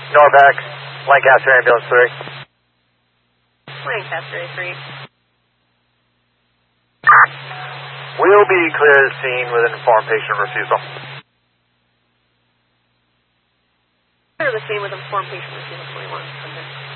Norbeck, Lancaster Ambulance 3. Lancaster 3. We'll be clear the scene with an informed patient refusal. Clear the scene with informed patient refusal 21. Okay.